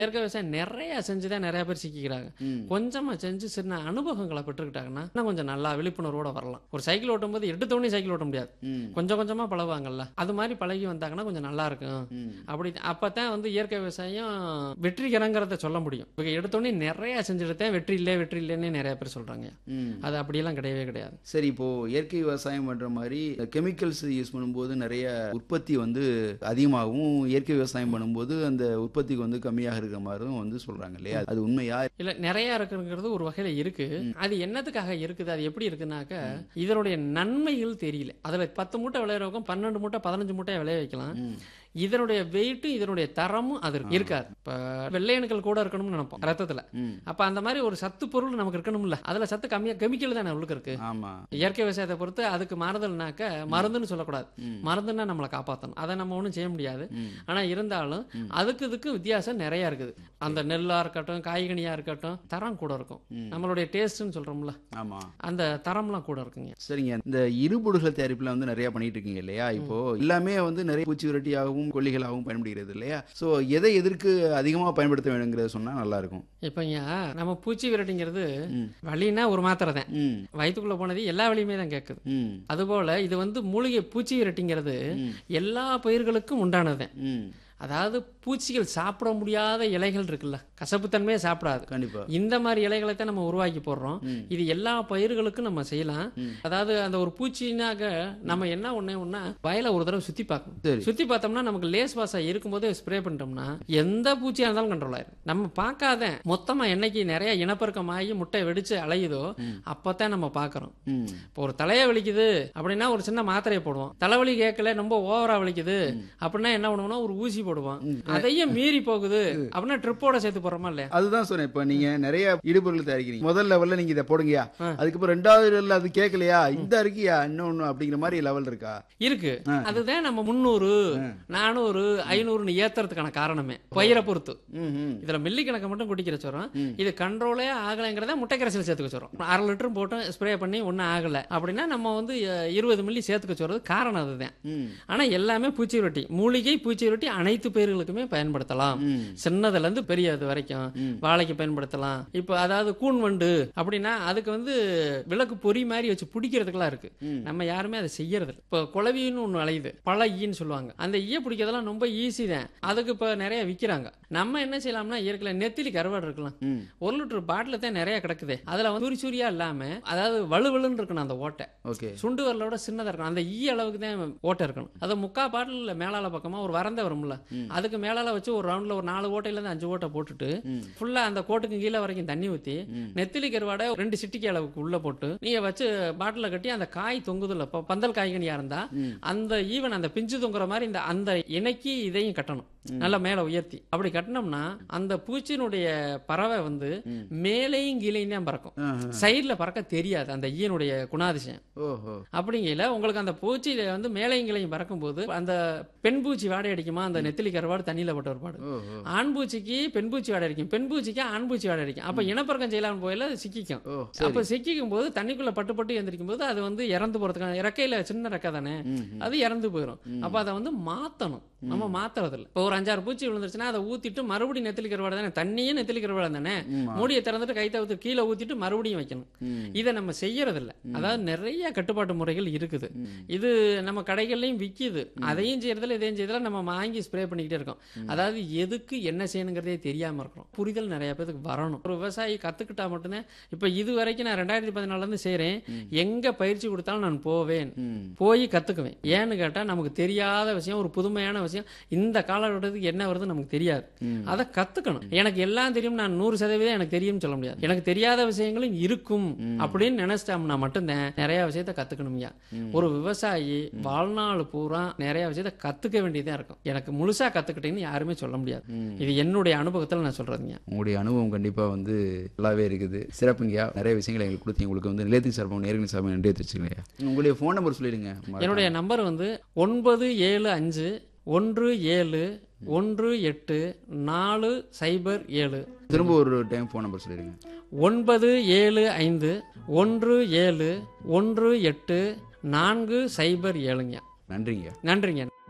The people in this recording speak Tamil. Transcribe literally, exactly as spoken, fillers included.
இயற்கை விவசாயம் நிறைய செஞ்சுதான் நிறைய பேர் சிக்கிக்கிறாங்க. ம். கொஞ்சமா செஞ்சு சின்ன அனுபவங்களை பெற்றுக்கிட்டாங்கன்னா இன்னும் கொஞ்சம் நல்லா விழிப்புணர்வோட வரலாம். ஒரு சைக்கிள் ஓட்டும் போது எடுத்தோடனே சைக்கிள் ஓட்ட முடியாது, ம். கொஞ்சம் கொஞ்சமா பழகுவாங்கல்ல, அது மாதிரி பழகி வந்தாங்கன்னா கொஞ்சம் நல்லா இருக்கும். ம். அப்படி அப்பதான் வந்து இயற்கை விவசாயம் வெற்றிகரங்கிறத சொல்ல முடியும். இவங்க எடுத்தோடனே நிறைய செஞ்சுட்டு வெற்றி இல்லை வெற்றி இல்லைன்னு நிறைய பேர் சொல்றாங்க. ம். அது அப்படியெல்லாம் கிடையவே கிடையாது. சரி, இப்போ இயற்கை விவசாயம் பண்ற மாதிரி கெமிக்கல்ஸ் யூஸ் பண்ணும்போது நிறைய உற்பத்தி வந்து அதிகமாகவும், இயற்கை விவசாயம் பண்ணும்போது அந்த உற்பத்திக்கு வந்து கம்மியாக இருக்கிற மாதிரியும் வந்து சொல்றாங்க இல்லையா? அது உண்மையா? இல்ல, நிறைய இருக்குங்கிறது ஒரு வகையில இருக்கு. அது என்னத்துக்காக இருக்குது, அது எப்படி இருக்குனாக்க இதனுடைய நன்மைகள் தெரியல. அதுல பத்து மூட்டை விளையிறவங்க பன்னெண்டு மூட்டை பதினஞ்சு மூட்டை விளைய வைக்கலாம். ம். இதனுடைய வெயிட் இதனுடைய தரமும் அது இருக்காது. இப்ப வெள்ளையணுக்கள் கூட இருக்கணும்னு நினைப்போம் ரத்தத்துல. ம். அப்ப அந்த மாதிரி ஒரு சத்து பொருள் நமக்கு இருக்கணும்ல, அதுல சத்து கம்மியா கெமிக்கல் தானே உள்ளுக்கு இருக்கு. ஆமா. இயற்கை விவசாயத்தை பொறுத்து அதுக்கு மாறுதல்னாக்க மருந்துன்னு சொல்லக்கூடாது. ம். மருந்துன்னா நம்மளை காப்பாற்றணும், அதை நம்ம ஒன்றும் செய்ய முடியாது. ம். ஆனா இருந்தாலும் அதுக்கு இதுக்கு வித்தியாசம் நிறைய இருக்குது. அந்த நெல்லா இருக்கட்டும், காய்கனியா இருக்கட்டும், தரம் கூட இருக்கும். ம். நம்மளுடைய டேஸ்ட்னு சொல்றோம்ல, ஆமா. அந்த தரம்லாம் கூட இருக்குங்க. சரிங்க, இந்த இருபொருள்கள் தயாரிப்புல வந்து நிறைய பண்ணிட்டு இருக்கீங்க இல்லையா? இப்போ எல்லாமே வந்து நிறைய பூச்சி விரட்டியாகவும் கொல்லிகளாகவும் பயன்படுகிறது இல்லையா? சோ எதை எதற்கு அதிகமா பயன்படுத்த வேணுங்கிறத சொன்னா நல்லா இருக்கும். இப்பங்க நம்ம பூச்சி விரட்டிங்கிறது ம். வலின்னா ஒரு மாத்திரை தான், ம். வயிற்றுக்குள்ள போனது எல்லா வலியுமே தான் கேட்குது. ம். அதுபோல இது வந்து மூலிகை பூச்சி விரட்டிங்கிறது ம். எல்லா பயிர்களுக்கும் உண்டானது. ம். அதாவது பூச்சிகள் சாப்பிட முடியாத இலைகள் இருக்குல்ல, கசப்புத்தன்மையே சாப்பிடாது, கண்டிப்பா. இந்த மாதிரி இலைகளை தான் நம்ம உருவாக்கி போடுறோம். ம். இது எல்லா பயிர்களுக்கும் நம்ம செய்யலாம். ம். அதாவது அந்த ஒரு பூச்சினாக்க நம்ம என்ன ஒண்ணே ஒண்ணா வயலை ஒரு தடவை சுத்தி பார்க்கணும். சரி. சுத்தி பார்த்தோம்னா நமக்கு லேஸ் வாசா இருக்கும்போதே ஸ்ப்ரே பண்ணிட்டோம்னா எந்த பூச்சியா இருந்தாலும் கண்ட்ரோல் ஆயிரும். நம்ம பார்க்காத மொத்தமா என்னைக்கு நிறைய இனப்பெருக்கம் ஆகி முட்டை வெடிச்சு அலையுதோ அப்பதான் நம்ம பார்க்கறோம். ம். இப்போ ஒரு தலையை வலிக்குது அப்படின்னா ஒரு சின்ன மாத்திரையை போடுவோம். தலைவலி கேட்கல, ரொம்ப ஓவரா வலிக்குது அப்படின்னா என்ன பண்ணுவோம்னா ஒரு ஊசி போடுவோம். அதையும் மீறி போகுது அப்படின்னா ட்ரிப்போட சேர்த்து போடுறோமா இல்லையா? அதுதான் சொன்னேன். இப்ப நீங்க நிறைய இடுபொருள் தயாரிக்கிறீங்க. முதல் லெவல்ல நீங்க இதை போடுங்கயா, அதுக்கப்புறம் ரெண்டாவது லெவல்ல அது கேட்கலையா, இந்த இருக்கியா இன்னொன்னு அப்படிங்கிற மாதிரி லெவல் இருக்கா? இருக்கு. அதுதான் நம்ம முன்னூறு நானூறு ஐநூறுன்னு ஏத்துறதுக்கான காரணமே பயிரை பொறுத்து. ம். ம். இதுல மில்லி கணக்கு மட்டும் குடிக்கிற சொல்றோம். இது கண்ட்ரோலே ஆகலைங்கிறத முட்டைக்கரைசல் சேர்த்துக்க சொல்றோம். அரை லிட்டரும் போட்டு ஸ்ப்ரே பண்ணி ஒன்னும் ஆகல அப்படின்னா நம்ம வந்து இருபது மில்லி சேர்த்துக்க சொல்றது காரணம் அதுதான். ம். ஆனா எல்லாமே பூச்சி விரட்டி, மூலிகை பூச்சி விரட்டி அனைத்து பயிர்களுக்குமே பயன்படுத்தலாம். ம். சின்னதுல இருந்து பெரியது வரைக்கும் வாழைக்கு பயன்படுத்தலாம். இப்ப அதாவது கூன் வண்டு அப்படின்னா அதுக்கு வந்து விளக்கு பொறி மாதிரி வச்சு பிடிக்கிறதுக்கெல்லாம் இருக்கு. நம்ம யாருமே அதை செய்யறது இல்ல. இப்ப குளவின்னு ஒண்ணு அலையுது, பல ஈன்னு சொல்லுவாங்க. அந்த ஈய பிடிக்கிறதெல்லாம் ரொம்ப ஈஸி தான். அதுக்கு இப்ப நிறைய விக்கிறாங்க. நம்ம என்ன செய்யலாம்னா இயற்கையில நெத்திலி கருவாடு இருக்கலாம். ம். ஒரு லிட்டர் பாட்டில தான் நிறைய கிடக்குது. அதுல வந்து சூரி சூரியா இல்லாம அதாவது வலுவலுன்னு இருக்கணும் அந்த ஓட்டை. ஓகே. சுண்டு வரலோட சின்னதா இருக்கணும். அந்த ஈ அளவுக்கு தான் ஓட்டை இருக்கணும். அது முக்கா பாட்டில் மேலால பக்கமா ஒரு வரந்த வரும்ல, அதுக்கு மேலால வச்சு ஒரு ரவுண்ட்ல ஒரு நாலு ஓட்டையில இருந்து அஞ்சு ஓட்டை போட்டுட்டு ஃபுல்லா அந்த கோட்டுக்கு கீழே வரைக்கும் தண்ணி ஊத்தி நெத்திலி கருவாடை ரெண்டு சிட்டிக்கு அளவுக்கு உள்ள போட்டு நீங்க வச்சு பாட்டில கட்டி அந்த காய் தொங்குதுல, பந்தல் காய்கனியா இருந்தா அந்த ஈவன் அந்த பிஞ்சு தொங்குற மாதிரி இந்த அந்த இணைக்கி இதையும் கட்டணும், நல்லா மேல உயர்த்தி. அப்படி கட்டினோம்னா அந்த பூச்சியினுடைய பறவை வந்து மேலையும் கீழையும் தான் பறக்கும், சைட்ல பறக்க தெரியாது. அந்த ஈயனுடைய குணாதிசயம். ஓஹோ. அப்படிங்கல உங்களுக்கு அந்த பூச்சியில வந்து மேலையும் கீழையும் பறக்கும் போது அந்த பெண் பூச்சி வாடை அடிக்குமா, அந்த நெத்திலி கருவாடு தண்ணியில போட்ட ஒரு பாடு. ஓஹோ. ஆண் பூச்சிக்கு பெண் பூச்சி வாடை அடிக்கும், பெண் பூச்சிக்கு ஆண் பூச்சி வாடை அடிக்கும். அப்ப இனப்பெருக்கம் செய்யலாம் போயில சிக்கிக்கும். ஓ, அப்ப சிக்கிக்கும் போது தண்ணிக்குள்ள பட்டு பட்டு எந்திரிக்கும் போது அது வந்து இறந்து போறதுக்கான, இறக்கையில சின்ன ரெக்கை தானே, அது இறந்து போயிடும். அப்ப அதை வந்து மாத்தணும். நம்ம மாத்துறது இல்ல. இப்போ ஒரு அஞ்சாறு பூச்சி விழுந்துருச்சுன்னா அதை ஊத்திட்டு மறுபடியும் நெத்திலி கருவாடு தானே, தண்ணியே நெத்திலி கருவாடு தானே, மூடியை திறந்துட்டு கை தவிர்த்து கீழே ஊத்திட்டு மறுபடியும் வைக்கணும். இதை நம்ம செய்யறது இல்ல. அதாவது நிறைய கட்டுப்பாட்டு முறைகள் இருக்குது. இது நம்ம கடைகள்லயும் விக்குது. அதையும் செய்யறதுல இதையும் செய்யறதுல நம்ம வாங்கி ஸ்ப்ரே பண்ணிக்கிட்டே இருக்கோம். அதாவது எதுக்கு என்ன செய்யணுங்கிறதே தெரியாம இருக்கிறோம். புரிதல் நிறைய பேருக்கு வரணும். ஒரு விவசாயி கத்துக்கிட்டா மட்டும்தான். இப்ப இது வரைக்கும் நான் ரெண்டாயிரத்தி பதினாலுல இருந்து செய்யறேன். எங்க பயிற்சி கொடுத்தாலும் நான் போவேன், போய் கத்துக்குவேன். ஏன்னு கேட்டா நமக்கு தெரியாத விஷயம், ஒரு புதுமையான விஷயம், இந்த காலகட்டத்துக்கு என்ன வருது நமக்கு தெரியாது. அதை கத்துக்கணும். எனக்கு எல்லாம் தெரியும், நான் நூறு சதவீதம் எனக்கு தெரியும் சொல்ல முடியாது. எனக்கு தெரியாத விஷயங்களும் இருக்கும் அப்படின்னு நினைச்சிட்டோம்னா மட்டும்தான் நிறைய விஷயத்த கத்துக்கணும். ஒரு விவசாயி வாழ்நாள் பூரா நிறைய விஷயத்த கத்துக்க வேண்டியதா இருக்கும். எனக்கு முழுசா கத்துக்கிட்டேன்னு யாருமே சொல்ல முடியாது. இது என்னுடைய அனுபவத்தில் நான் சொல்றதுங்க. உங்களுடைய அனுபவம் கண்டிப்பா வந்து நல்லாவே இருக்குது. சிறப்புங்கய்யா. நிறைய விஷயங்களை எங்களுக்கு கொடுத்தீங்க. உங்களுக்கு வந்து நிலையத்தின் சார்பாக நேர்களின் சார்பாக நன்றி தெரிவிச்சுக்கலையா? உங்களுடைய ஃபோன் நம்பர் சொல்லிடுங்க. என்னுடைய நம்பர் வந்து ஒன்பது ஏழு அஞ்சு ஒன்று ஏழு ஒன்று எட்டு நாலு சைபர் ஏழு. திரும்ப ஒரு டைம் ஃபோன் நம்பர் சொல்லிடுங்க. ஒன்பது ஏழு ஐந்து ஒன்று ஏழு ஒன்று எட்டு நான்கு சைபர் ஏழுங்க. நன்றிங்க. நன்றிங்க.